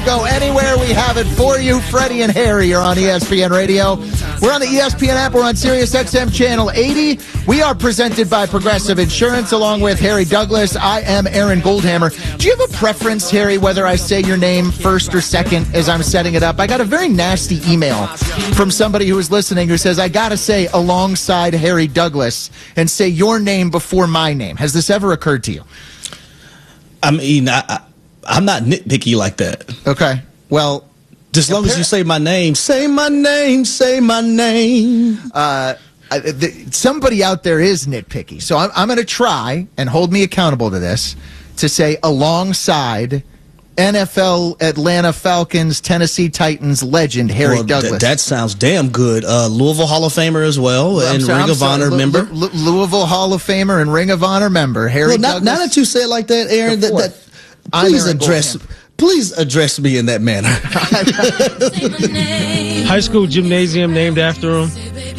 go anywhere, we have it for you. Freddie and Harry are on ESPN Radio. We're on the ESPN app. We're on Sirius XM Channel 80. We are presented by Progressive Insurance along with Harry Douglas. I am Aaron Goldhammer. Do you have a preference, Harry, whether I say your name first or second as I'm setting it up? I got a very nasty email from somebody who was listening who says, I got to say alongside Harry Douglas and say your name before my name. Has this ever occurred to you? I mean, I'm not nitpicky like that. Okay. Well, just as long as you say my name, say my name, say my name. Somebody out there is nitpicky. So I'm going to try, and hold me accountable to this, to say alongside NFL Atlanta Falcons, Tennessee Titans legend Harry Douglas. That sounds damn good. Louisville Hall of Famer as well, and Ring of Honor member. Louisville Hall of Famer and Ring of Honor member Harry Douglas. Now that you say it like that, Aaron, please address me in that manner. High school gymnasium named after him.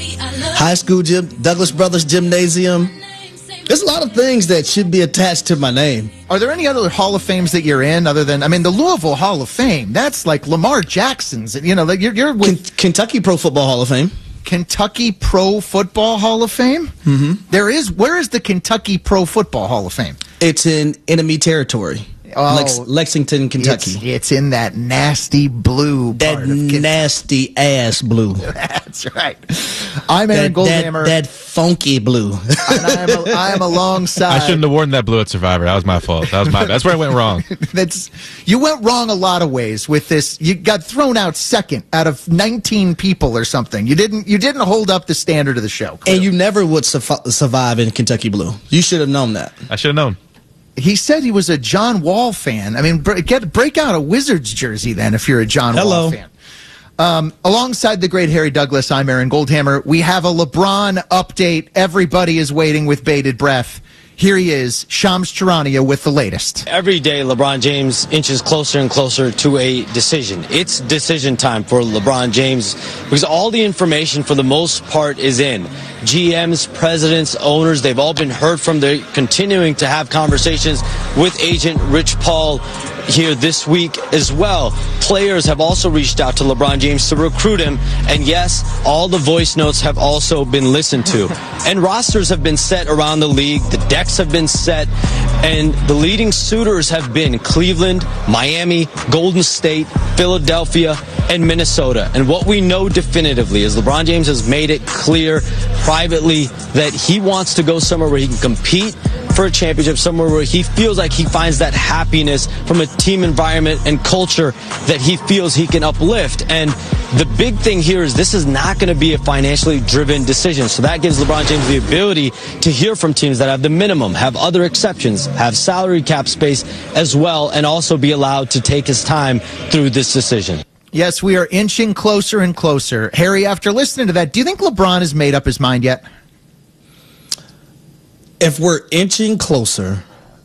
High school gym, Douglas Brothers Gymnasium. There's a lot of things that should be attached to my name. Are there any other Hall of Fames that you're in other than, I mean, the Louisville Hall of Fame? That's like Lamar Jackson's. You know, like you're with Kentucky Pro Football Hall of Fame. Kentucky Pro Football Hall of Fame? Mm-hmm. Where is the Kentucky Pro Football Hall of Fame? It's in enemy territory. Lexington, Kentucky. It's in that nasty blue part of Kentucky. Nasty ass blue. That's right. I'm Aaron Goldhammer. That funky blue. And I am alongside. I shouldn't have worn that blue at Survivor. That was my fault. That's where I went wrong. You went wrong a lot of ways with this. You got thrown out second out of 19 people or something. You didn't hold up the standard of the show. Clearly. And you never would survive in Kentucky blue. You should have known that. I should have known. He said he was a John Wall fan. I mean, break out a Wizards jersey then if you're a John Wall fan. Alongside the great Harry Douglas, I'm Aaron Goldhammer. We have a LeBron update. Everybody is waiting with bated breath. Here he is, Shams Charania with the latest. Every day, LeBron James inches closer and closer to a decision. It's decision time for LeBron James because all the information, for the most part, is in. GMs, presidents, owners, they've all been heard from. They're continuing to have conversations with agent Rich Paul here this week as well. Players have also reached out to LeBron James to recruit him. And yes, all the voice notes have also been listened to. And rosters have been set around the league. The decks have been set. And the leading suitors have been Cleveland, Miami, Golden State, Philadelphia, and Minnesota. And what we know definitively is LeBron James has made it clear privately that he wants to go somewhere where he can compete for a championship, somewhere where he feels like he finds that happiness from a team environment and culture that he feels he can uplift. And the big thing here is this is not going to be a financially driven decision. So that gives LeBron James the ability to hear from teams that have the minimum, have other exceptions, have salary cap space as well, and also be allowed to take his time through this decision. Yes, we are inching closer and closer. Harry, after listening to that, do you think LeBron has made up his mind yet? If we're inching closer,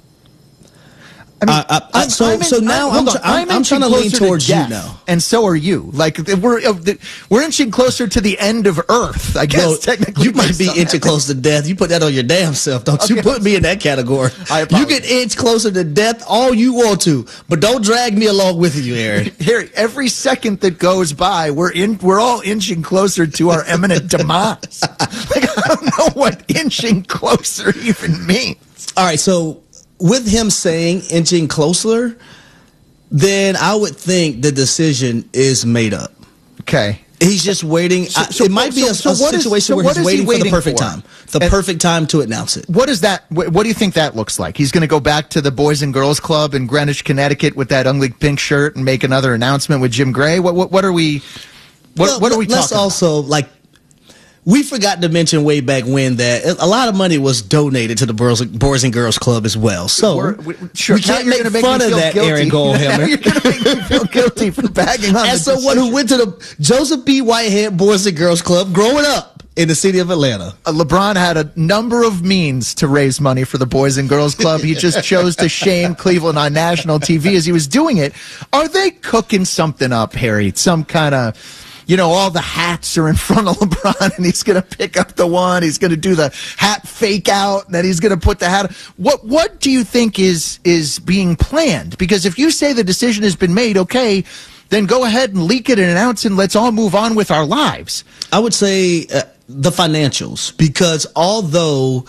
I mean, so now I'm trying to lean towards you now, and so are you. Like we're inching closer to the end of Earth. I guess well, technically you might be inching close to death. You put that on your damn self, don't you? Put me in that category. You can inch closer to death all you want to, but don't drag me along with you, Aaron. Harry, every second that goes by, we're all inching closer to our imminent demise. Like I don't know what inching closer even means. All right, so with him saying inching closer, then I would think the decision is made up. Okay. He's just waiting. It might be a situation where he's waiting for the perfect time. The perfect time to announce it. What is that? What do you think that looks like? He's going to go back to the Boys and Girls Club in Greenwich, Connecticut with that ugly pink shirt and make another announcement with Jim Gray? What are we talking about? Let's also, like, we forgot to mention way back when that a lot of money was donated to the Boys and Girls Club as well. So sure. We can't make fun of that, guilty. Aaron Goldhammer. You're going to make me feel guilty for bagging on. As someone who went to the Joseph B. Whitehead Boys and Girls Club growing up in the city of Atlanta. LeBron had a number of means to raise money for the Boys and Girls Club. He just chose to shame Cleveland on national TV as he was doing it. Are they cooking something up, Harry? Some kind of all the hats are in front of LeBron, and he's going to pick up the one. He's going to do the hat fake out, and then he's going to put the hat. What do you think is being planned? Because if you say the decision has been made, okay, then go ahead and leak it and announce it, and let's all move on with our lives. I would say the financials, because although,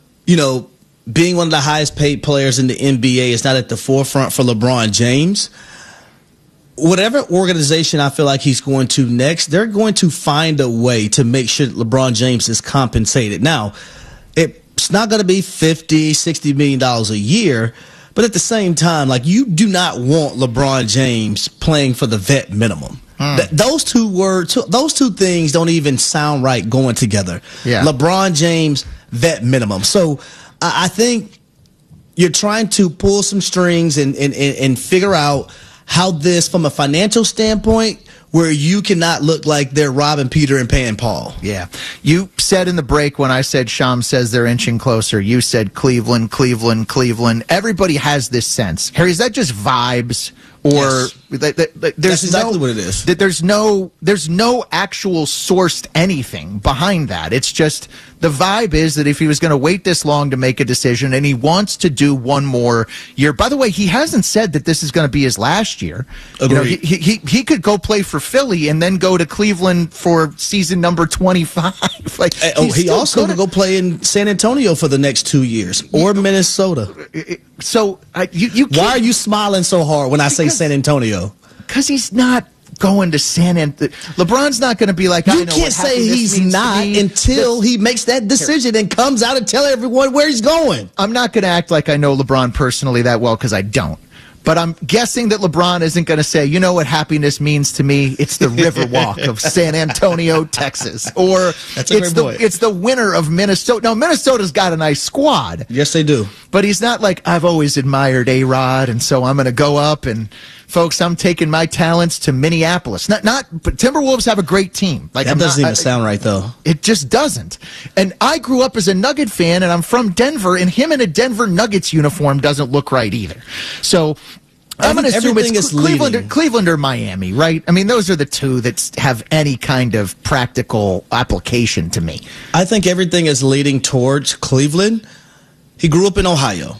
being one of the highest paid players in the NBA is not at the forefront for LeBron James, whatever organization I feel like he's going to next, they're going to find a way to make sure that LeBron James is compensated. Now, it's not going to be $50, $60 million a year, but at the same time, like, you do not want LeBron James playing for the vet minimum. Those two things don't even sound right going together. Yeah. LeBron James, vet minimum. So I think you're trying to pull some strings and figure out how this, from a financial standpoint, where you cannot look like they're robbing Peter and paying Paul. Yeah. You said in the break when I said Shams says they're inching closer, you said Cleveland, Cleveland, Cleveland. Everybody has this sense. Harry, is that just vibes? Or yes. That's exactly what it is. There's no actual sourced anything behind that. It's just the vibe is that if he was going to wait this long to make a decision, and he wants to do one more year. By the way, he hasn't said that this is going to be his last year. Agreed. He could go play for Philly and then go to Cleveland for season number 25. He also could go play in San Antonio for the next 2 years, or Minnesota. So why are you smiling so hard when I say San Antonio? Because he's not going to San Antonio. LeBron's not going to be like, you can't say he's not until he makes that decision and comes out and tell everyone where he's going. I'm not going to act like I know LeBron personally that well, because I don't. But I'm guessing that LeBron isn't going to say, you know what happiness means to me? It's the Riverwalk of San Antonio, Texas. Or it's the winner of Minnesota. No, Minnesota's got a nice squad. Yes, they do. But he's not like, I've always admired A-Rod, and so I'm going to go up and, folks, I'm taking my talents to Minneapolis. But Timberwolves have a great team. That doesn't even sound right, though. It just doesn't. And I grew up as a Nugget fan, and I'm from Denver, and him in a Denver Nuggets uniform doesn't look right either. So I'm going to assume it's Cleveland or Miami, right? I mean, those are the two that have any kind of practical application to me. I think everything is leading towards Cleveland. He grew up in Ohio.